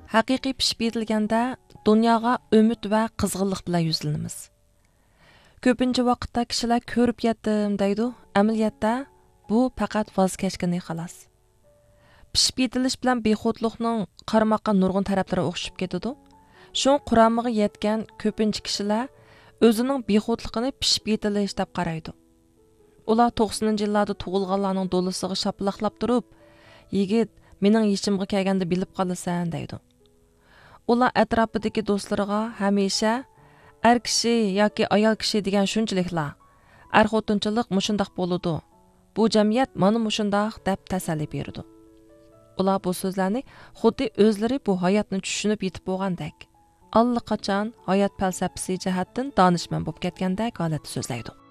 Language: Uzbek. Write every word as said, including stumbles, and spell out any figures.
Haqiqiy pishib yetilganda dunyoga umid va qizg'inlik bilan yuzlanamiz. Ko'pincha vaqtda kishilar ko'rib yetdim deydi, amaliyotda bu faqat voz kechgani xolos. Pishib yetilish bilan bexudlikning qarmoqqa nurg'un taraflari o'xshab ketadi. Shu quramiga yetgan ko'pincha kishilar o'zining bexudligini pishib yetilish deb qaraydi. Ular to'qsoninchi yillarda tug'ilganlarning dolisiga shapilaqlab turib, "Yigit, mening yishimga kelganda bilib qolasan" deydi. Ular atrofidagi do'stlariga hamisha er kishi yoki ayol kishi degan shunchaliklar, er xotinchilik mushundoq bo'ladi. Bu jamiyat mana mushundoq deb tasalli berdi. Ular bu so'zlarni xuddi o'zlari bu hayotni tushunib yetib bo'lgandek, allaqachon hayot falsafasi jihatdan donishmand bo'lib ketgandek holatda so'zlaydi.